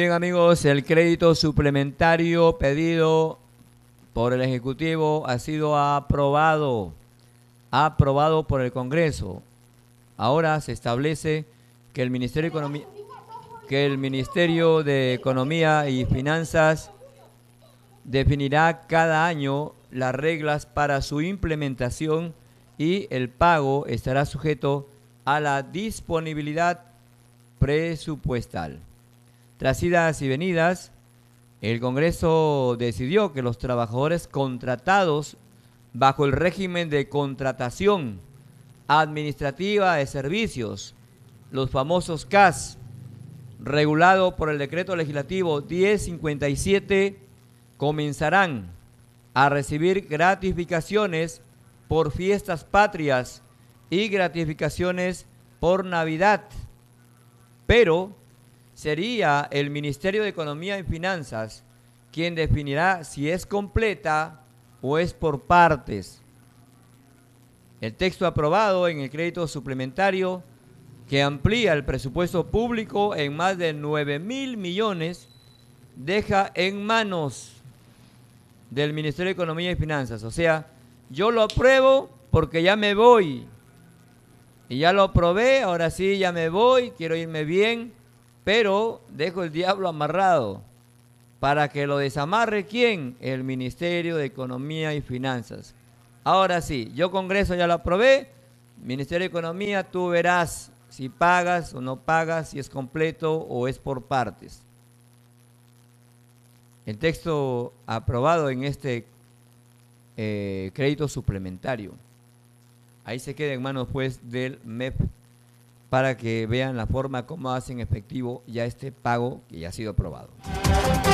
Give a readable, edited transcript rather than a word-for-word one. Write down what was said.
bien, amigos, el crédito suplementario pedido por el Ejecutivo ha sido aprobado por el Congreso. Ahora se establece que el Ministerio de Economía y Finanzas definirá cada año las reglas para su implementación y el pago estará sujeto a la disponibilidad presupuestal. Tras idas y venidas, el Congreso decidió que los trabajadores contratados bajo el régimen de contratación administrativa de servicios, los famosos CAS, regulado por el Decreto Legislativo 1057, comenzarán a recibir gratificaciones por fiestas patrias y gratificaciones por Navidad, pero sería el Ministerio de Economía y Finanzas quien definirá si es completa o es por partes. El texto aprobado en el crédito suplementario, que amplía el presupuesto público en más de 9.000 millones, deja en manos del Ministerio de Economía y Finanzas. O sea, yo lo apruebo porque ya me voy. Y ya lo aprobé, ahora sí ya me voy, quiero irme bien, pero dejo el diablo amarrado. Para que lo desamarre, ¿quién? El Ministerio de Economía y Finanzas. Ahora sí, yo Congreso ya lo aprobé, Ministerio de Economía, tú verás si pagas o no pagas, si es completo o es por partes. El texto aprobado en este crédito suplementario, ahí se queda en manos pues del MEP para que vean la forma como hacen efectivo ya este pago que ya ha sido aprobado.